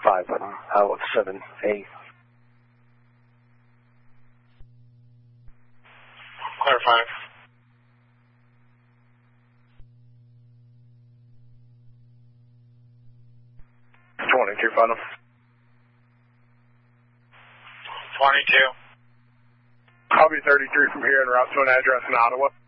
5 out of 7A. Clear 5. Final. 22. Copy 33 from here en route to an address in Ottawa.